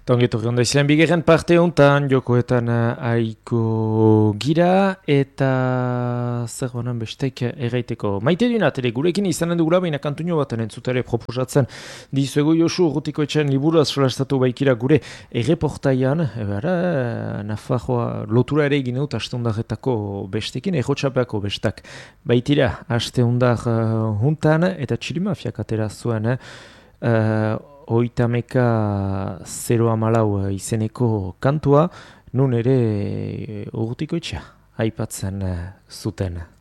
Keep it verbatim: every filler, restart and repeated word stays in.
Tongetorri onda izan bigarren parte hontan jokoetan aiko gira eta zer honan bestek erraiteko. Maite dunat, ere gurekin izanen dugula baina kantuño baten entzutere proposatzen dizuegu Josu Urrutiko etxean liburuaz solastatu baikira gure erreportaian, ebara, Nafarroa lotura ere egin dut aste hundarretako bestekin, errotxapeako bestak baitira aste hundar uh, huntan eta txilimafiak atera zuen, uh, Oitameka zero amalau izeneko kantua, nun ere Urrutiko etxea aipatzen zuten.